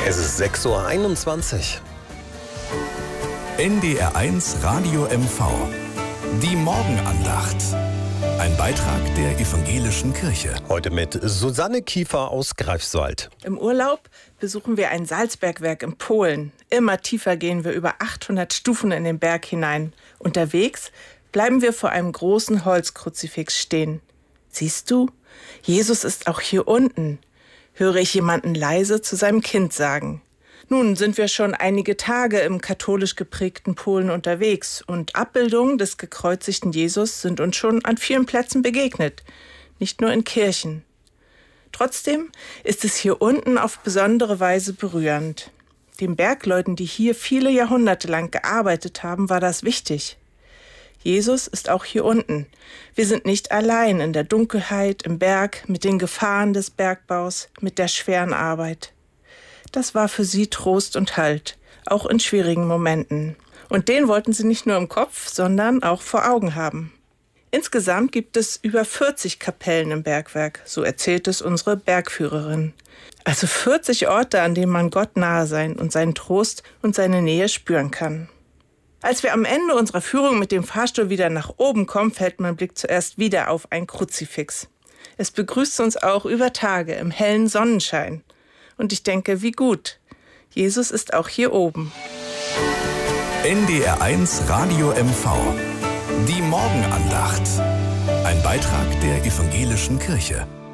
Es ist 6:21 Uhr. NDR1 Radio MV. Die Morgenandacht. Ein Beitrag der Evangelischen Kirche. Heute mit Susanne Kiefer aus Greifswald. Im Urlaub besuchen wir ein Salzbergwerk in Polen. Immer tiefer gehen wir über 800 Stufen in den Berg hinein. Unterwegs bleiben wir vor einem großen Holzkruzifix stehen. Siehst du, Jesus ist auch hier unten, höre ich jemanden leise zu seinem Kind sagen. Nun sind wir schon einige Tage im katholisch geprägten Polen unterwegs und Abbildungen des gekreuzigten Jesus sind uns schon an vielen Plätzen begegnet, nicht nur in Kirchen. Trotzdem ist es hier unten auf besondere Weise berührend. Den Bergleuten, die hier viele Jahrhunderte lang gearbeitet haben, war das wichtig. Jesus ist auch hier unten. Wir sind nicht allein in der Dunkelheit, im Berg, mit den Gefahren des Bergbaus, mit der schweren Arbeit. Das war für sie Trost und Halt, auch in schwierigen Momenten. Und den wollten sie nicht nur im Kopf, sondern auch vor Augen haben. Insgesamt gibt es über 40 Kapellen im Bergwerk, so erzählt es unsere Bergführerin. Also 40 Orte, an denen man Gott nahe sein und seinen Trost und seine Nähe spüren kann. Als wir am Ende unserer Führung mit dem Fahrstuhl wieder nach oben kommen, fällt mein Blick zuerst wieder auf ein Kruzifix. Es begrüßt uns auch über Tage im hellen Sonnenschein. Und ich denke, wie gut. Jesus ist auch hier oben. NDR1 Radio MV. Die Morgenandacht. Ein Beitrag der Evangelischen Kirche.